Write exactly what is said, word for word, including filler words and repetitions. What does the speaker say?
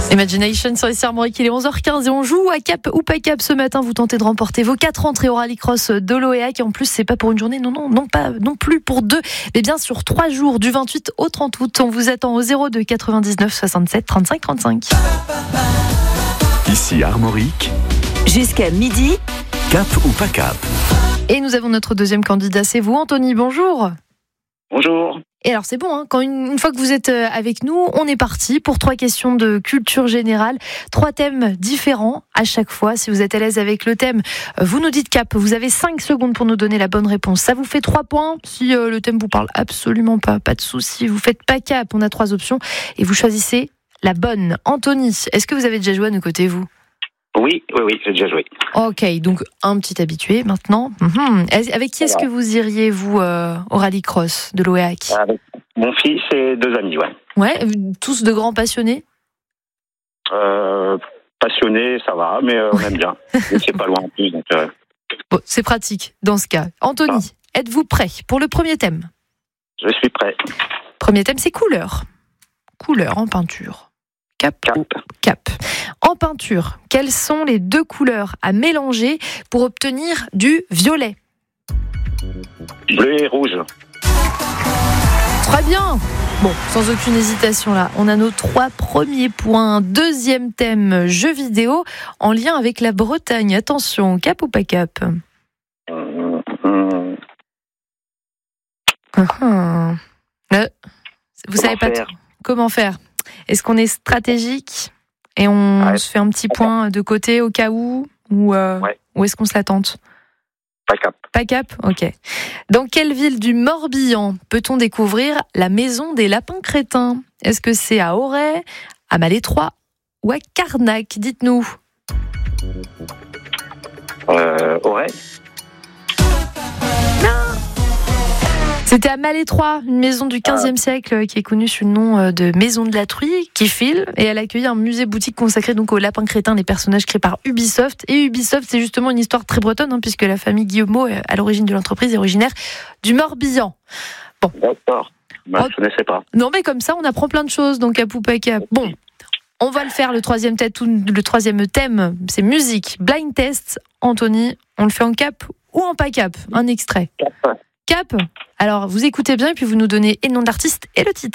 Imagination sur les Armoriques, il est onze heures quinze et on joue à cap ou pas cap ce matin. Vous tentez de remporter vos quatre entrées au rallycross de l'Oéac. Et en plus, c'est pas pour une journée, non, non, non, pas non plus pour deux, mais bien sur trois jours, du vingt-huit au trente août. On vous attend au zéro deux quatre-vingt-dix-neuf soixante-sept trente-cinq trente-cinq. Ici Armorique, jusqu'à midi, cap ou pas cap. Et nous avons notre deuxième candidat, c'est vous, Anthony. Bonjour. Bonjour. Et alors c'est bon, hein, quand une, une fois que vous êtes avec nous, on est parti pour trois questions de culture générale, trois thèmes différents à chaque fois. Si vous êtes à l'aise avec le thème, vous nous dites cap. Vous avez cinq secondes pour nous donner la bonne réponse. Ça vous fait trois points. Si euh, le thème vous parle absolument pas, pas de souci. Vous faites pas cap. On a trois options et vous choisissez la bonne. Anthony, est-ce que vous avez déjà joué à nos côtés, vous ? Oui, oui, oui, j'ai déjà joué. Ok, donc un petit habitué maintenant. Mmh. Avec qui est-ce que vous iriez, vous, euh, au rallycross de l'Oéac ? Avec mon fils et deux amis, ouais. Ouais, tous de grands passionnés ? euh, Passionnés, ça va, mais euh, on aime bien. Et c'est pas loin en plus, donc... Euh... Bon, c'est pratique dans ce cas. Anthony, ah. êtes-vous prêt pour le premier thème ? Je suis prêt. Premier thème, c'est couleur. Couleur en peinture. Cap, cap. Cap. En peinture, quelles sont les deux couleurs à mélanger pour obtenir du violet ? Bleu et rouge. Très bien. Bon, sans aucune hésitation là, on a nos trois premiers points. Deuxième thème, jeux vidéo en lien avec la Bretagne. Attention, cap ou pas cap ? Hum, hum. Uh-huh. euh, vous Comment savez pas faire t- comment faire ? Est-ce qu'on est stratégique et on ouais. se fait un petit point de côté au cas où ou, euh, ouais. ou est-ce qu'on se la tente ? Pas cap. Pas cap ? Ok. Dans quelle ville du Morbihan peut-on découvrir la maison des lapins crétins ? Est-ce que c'est à Auray, à Malétroit ou à Carnac ? Dites-nous. Euh, Auray ? C'était à Malétroit, une maison du quinzième ah. siècle qui est connue sous le nom de Maison de la Truie, qui file, et elle accueille un musée-boutique consacré donc aux lapins crétins, les personnages créés par Ubisoft. Et Ubisoft, c'est justement une histoire très bretonne, hein, puisque la famille Guillemot, à l'origine de l'entreprise, est originaire du Morbihan. Bon. D'accord, bah, je ne connaissais pas. Non, mais comme ça, on apprend plein de choses, donc à Poupaka. Bon, on va le faire, le troisième thème, le troisième thème, c'est musique. Blind test, Anthony, on le fait en cap ou en pas cap ? Un extrait. Cap. Cap. Alors, vous écoutez bien et puis vous nous donnez et le nom de l'artiste et le titre.